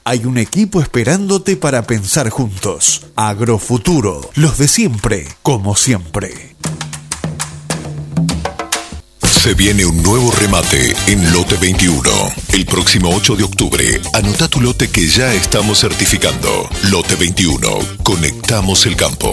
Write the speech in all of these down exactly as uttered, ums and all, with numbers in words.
hay un equipo esperándote para pensar juntos. Agrofuturo, los de siempre, como siempre. Se viene un nuevo remate en Lote veintiuno. El próximo ocho de octubre, anota tu lote que ya estamos certificando. Lote veintiuno, conectamos el campo.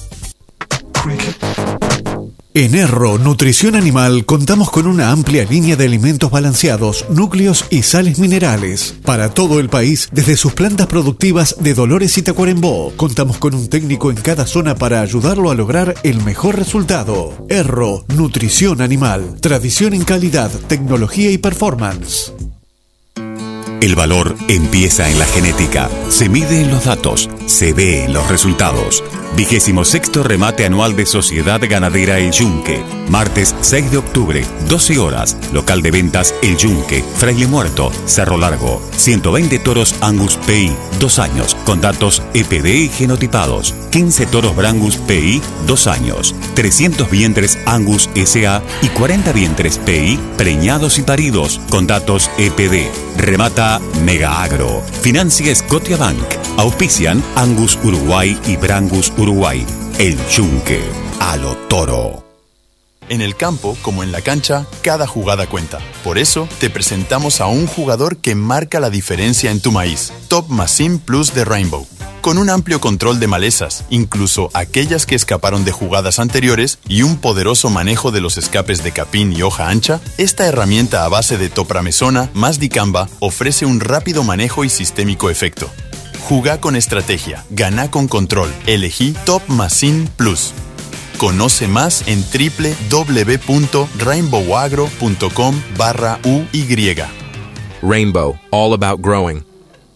En Erro Nutrición Animal contamos con una amplia línea de alimentos balanceados, núcleos y sales minerales. Para todo el país, desde sus plantas productivas de Dolores y Tacuarembó, contamos con un técnico en cada zona para ayudarlo a lograr el mejor resultado. Erro Nutrición Animal, tradición en calidad, tecnología y performance. El valor empieza en la genética, se mide en los datos, se ve en los resultados. Vigésimo sexto remate anual de Sociedad Ganadera El Yunque. Martes seis de octubre, doce horas. Local de ventas El Yunque, Fraile Muerto, Cerro Largo. ciento veinte toros Angus P I, dos años, con datos E P D y genotipados. quince toros Brangus P I, dos años. trescientos vientres Angus S A y cuarenta vientres P I, preñados y paridos, con datos E P D. Remata Mega Agro. Financia Scotiabank. Auspician Angus Uruguay y Brangus Uruguay. El Yunque. A lo toro. En el campo, como en la cancha, cada jugada cuenta. Por eso, te presentamos a un jugador que marca la diferencia en tu maíz. Top Machine Plus de Rainbow. Con un amplio control de malezas, incluso aquellas que escaparon de jugadas anteriores, y un poderoso manejo de los escapes de capín y hoja ancha, esta herramienta a base de topramezona más dicamba ofrece un rápido manejo y sistémico efecto. Jugá con estrategia, ganá con control. Elegí Top Machine Plus. Conoce más en doble u doble u doble u punto rainbow agro punto com barra U Y. Rainbow, all about growing.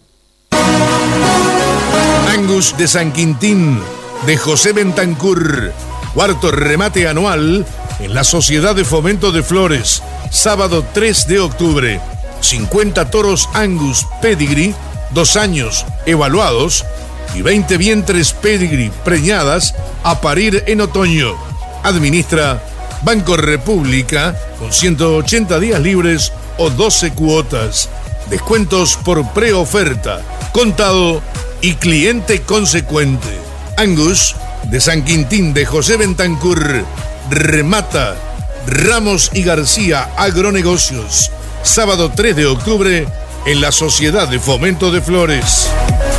Angus de San Quintín, de José Bentancur. Cuarto remate anual en la Sociedad de Fomento de Flores. Sábado tres de octubre. cincuenta toros Angus Pedigree, dos años, evaluados, y veinte vientres Pedigree preñadas a parir en otoño. Administra Banco República con ciento ochenta días libres o doce cuotas. Descuentos por preoferta, contado y cliente consecuente. Angus de San Quintín de José Bentancur. Remata Ramos y García Agronegocios. Sábado tres de octubre en la Sociedad de Fomento de Flores.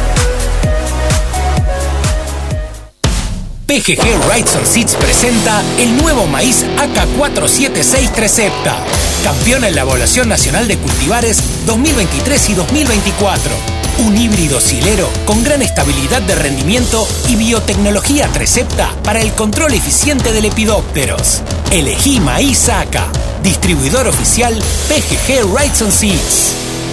P G G Rights and Seeds presenta el nuevo maíz A K cuatro siete seis Trecepta, campeón en la Evaluación Nacional de Cultivares dos mil veintitrés y dos mil veinticuatro. Un híbrido silero con gran estabilidad de rendimiento y biotecnología Trecepta para el control eficiente de lepidópteros. Elegí maíz A K, distribuidor oficial P G G Rights and Seeds.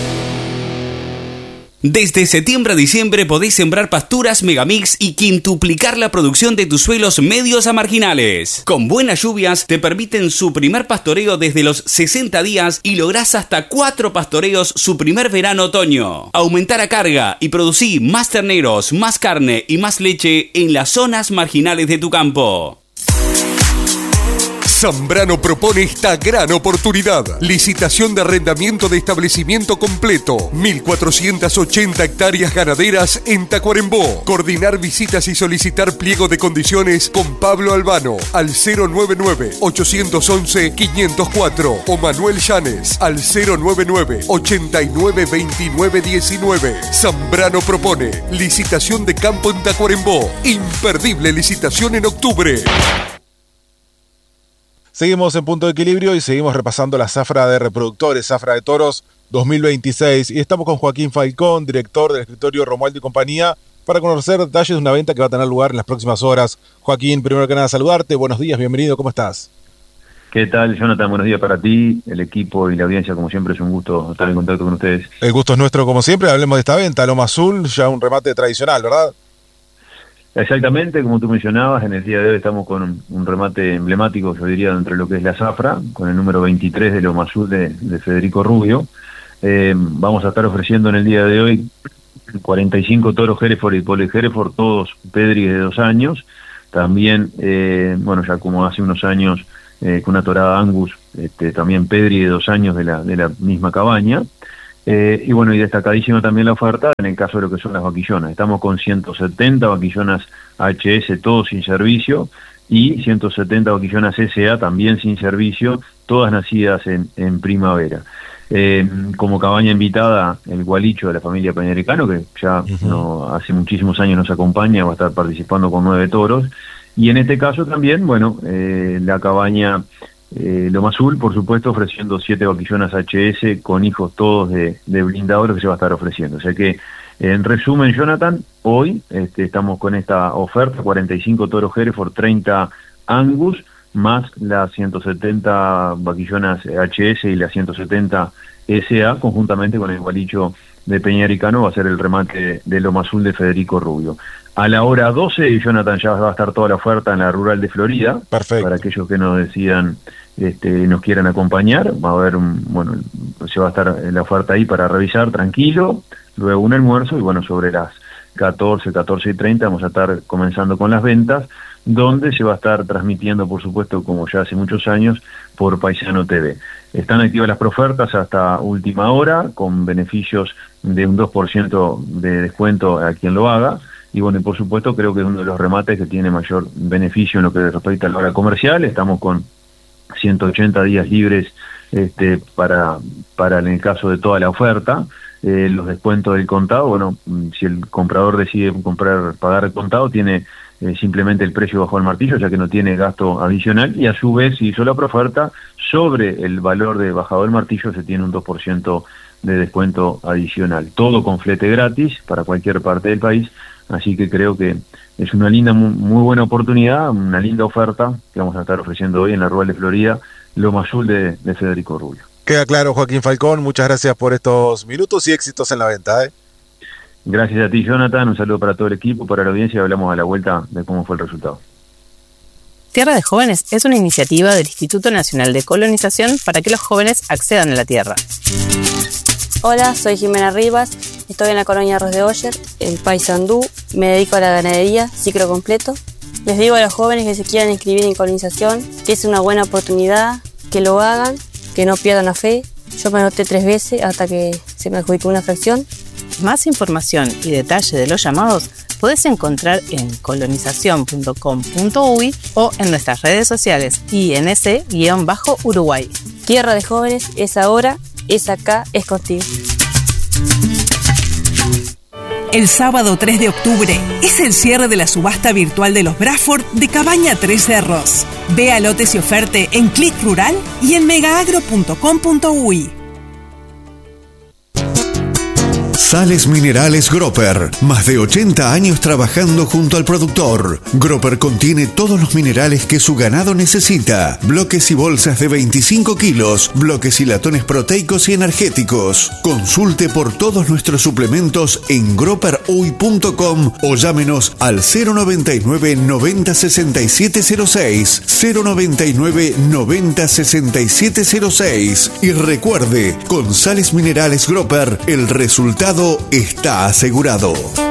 Desde septiembre a diciembre podéis sembrar pasturas Megamix y quintuplicar la producción de tus suelos medios a marginales. Con buenas lluvias te permiten su primer pastoreo desde los sesenta días y lográs hasta cuatro pastoreos su primer verano-otoño. Aumentar a carga y producir más terneros, más carne y más leche en las zonas marginales de tu campo. Zambrano propone esta gran oportunidad. Licitación de arrendamiento de establecimiento completo. mil cuatrocientas ochenta hectáreas ganaderas en Tacuarembó. Coordinar visitas y solicitar pliego de condiciones con Pablo Albano al cero nueve nueve, ocho once, quinientos cuatro o Manuel Llanes al cero nueve nueve, ochenta y nueve, veintinueve diecinueve. Zambrano propone licitación de campo en Tacuarembó. Imperdible licitación en octubre. Seguimos en Punto de Equilibrio y seguimos repasando la zafra de reproductores, zafra de toros dos mil veintiséis. Y estamos con Joaquín Falcón, director del escritorio Romualdo y compañía, para conocer detalles de una venta que va a tener lugar en las próximas horas. Joaquín, primero que nada saludarte, buenos días, bienvenido, ¿cómo estás? ¿Qué tal, Jonathan? Buenos días para ti, el equipo y la audiencia, como siempre es un gusto estar en contacto con ustedes. El gusto es nuestro como siempre, hablemos de esta venta, Loma Azul, ya un remate tradicional, ¿verdad? Exactamente, como tú mencionabas, en el día de hoy estamos con un, un remate emblemático, yo diría, entre lo que es la zafra, con el número veintitrés de Loma Azul de, de Federico Rubio. Eh, vamos a estar ofreciendo en el día de hoy cuarenta y cinco toros Hereford y Pole Hereford, todos Pedri de dos años. También, eh, bueno, ya como hace unos años, eh, con una torada Angus, este, también Pedri de dos años de la, de la misma cabaña. Eh, y bueno, y destacadísimo también la oferta en el caso de lo que son las vaquillonas. Estamos con ciento setenta vaquillonas H S, todos sin servicio, y ciento setenta vaquillonas S A también sin servicio, todas nacidas en, en primavera. Eh, como cabaña invitada, el Gualicho de la familia Peñaricano, que ya uh-huh. no, hace muchísimos años nos acompaña, va a estar participando con nueve toros. Y en este caso también, bueno, eh, la cabaña eh, Loma Azul, por supuesto, ofreciendo siete vaquillonas H S con hijos todos de, de blindadores que se va a estar ofreciendo. O sea que, en resumen, Jonathan, hoy este, estamos con esta oferta, cuarenta y cinco toros Hereford, treinta Angus, más las ciento setenta vaquillonas H S y las ciento setenta S A, conjuntamente con el Gualicho de Peñaricano, va a ser el remate de Loma Azul de Federico Rubio. A la hora doce, Jonathan, ya va a estar toda la oferta en la Rural de Florida. Perfecto. Para aquellos que nos decidan, este, nos quieran acompañar, va a haber un, bueno, se va a estar la oferta ahí para revisar tranquilo, luego un almuerzo, y bueno, sobre las catorce, catorce y treinta vamos a estar comenzando con las ventas, donde se va a estar transmitiendo, por supuesto, como ya hace muchos años, por Paisano T V. Están activas las profertas hasta última hora, con beneficios de un dos por ciento de descuento a quien lo haga, y bueno, y por supuesto creo que es uno de los remates que tiene mayor beneficio en lo que respecta a la hora comercial. Estamos con ciento ochenta días libres este, para, para en el caso de toda la oferta. Eh, los descuentos del contado, bueno, si el comprador decide comprar, pagar el contado, tiene eh, simplemente el precio bajo el martillo, ya que no tiene gasto adicional, y a su vez, si hizo la proferta, sobre el valor de bajado del martillo se tiene un dos por ciento de descuento adicional. Todo con flete gratis para cualquier parte del país, así que creo que es una linda, muy, muy buena oportunidad, una linda oferta que vamos a estar ofreciendo hoy en la Rural de Florida, Loma Azul de, de Federico Rubio. Queda claro, Joaquín Falcón, muchas gracias por estos minutos y éxitos en la venta. ¿eh? Gracias a ti, Jonathan, un saludo para todo el equipo, para la audiencia, y hablamos a la vuelta de cómo fue el resultado. Tierra de Jóvenes es una iniciativa del Instituto Nacional de Colonización para que los jóvenes accedan a la tierra. Hola, soy Jimena Rivas, estoy en la colonia Arroz de Oyer, en Paysandú, me dedico a la ganadería, ciclo completo. Les digo a los jóvenes que se quieran inscribir en colonización que es una buena oportunidad, que lo hagan, que no pierdan la fe. Yo me anoté tres veces hasta que se me adjudicó una fracción. Más información y detalle de los llamados podés encontrar en colonización punto com punto uy o en nuestras redes sociales I N C-Uruguay. Tierra de Jóvenes es ahora, es acá, es contigo. El sábado tres de octubre es el cierre de la subasta virtual de los Bradford de Cabaña Tres Cerros. Vea lotes y oferte en Click Rural y en megaagro punto com punto uy. Sales Minerales Gropper. Más de ochenta años trabajando junto al productor. Gropper contiene todos los minerales que su ganado necesita. Bloques y bolsas de veinticinco kilos. Bloques y latones proteicos y energéticos. Consulte por todos nuestros suplementos en gropper uy punto com o llámenos al cero noventa y nueve noventa sesenta y siete cero seis. cero noventa y nueve noventa sesenta y siete cero seis. Y recuerde, con Sales Minerales Gropper, el resultado está asegurado.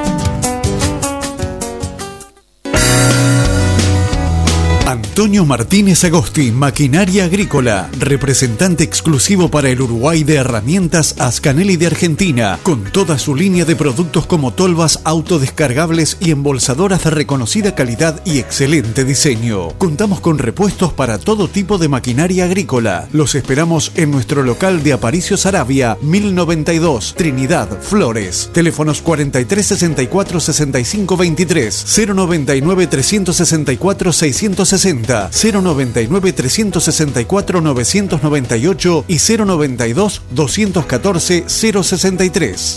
Antonio Martínez Agosti, Maquinaria Agrícola, representante exclusivo para el Uruguay de herramientas Ascanelli de Argentina, con toda su línea de productos como tolvas autodescargables y embolsadoras de reconocida calidad y excelente diseño. Contamos con repuestos para todo tipo de maquinaria agrícola. Los esperamos en nuestro local de Aparicio Saravia, mil noventa y dos, Trinidad, Flores. Teléfonos cuarenta y tres sesenta y cuatro sesenta y cinco veintitrés, cero noventa y nueve trescientos sesenta y cuatro seiscientos sesenta, cero noventa y nueve trescientos sesenta y cuatro novecientos noventa y ocho y cero noventa y dos doscientos catorce cero sesenta y tres.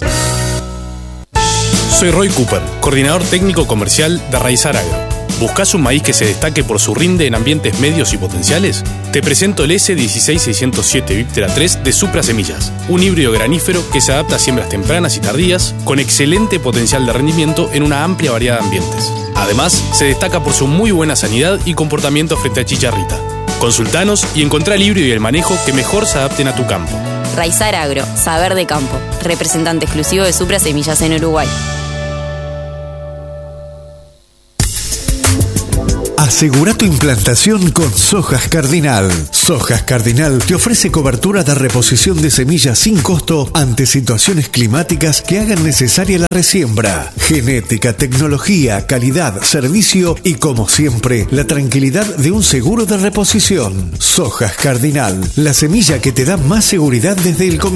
Soy Roy Cooper, coordinador técnico comercial de Raizar Agro. ¿Buscás un maíz que se destaque por su rinde en ambientes medios y potenciales? Te presento el S dieciséis seiscientos siete Viptera tres de Supra Semillas, un híbrido granífero que se adapta a siembras tempranas y tardías, con excelente potencial de rendimiento en una amplia variedad de ambientes. Además, se destaca por su muy buena sanidad y comportamiento frente a chicharrita. Consultanos y encontrá el híbrido y el manejo que mejor se adapten a tu campo. Raizar Agro, saber de campo, representante exclusivo de Supra Semillas en Uruguay. Asegura tu implantación con Sojas Cardinal. Sojas Cardinal te ofrece cobertura de reposición de semillas sin costo ante situaciones climáticas que hagan necesaria la resiembra. Genética, tecnología, calidad, servicio y, como siempre, la tranquilidad de un seguro de reposición. Sojas Cardinal, la semilla que te da más seguridad desde el comienzo.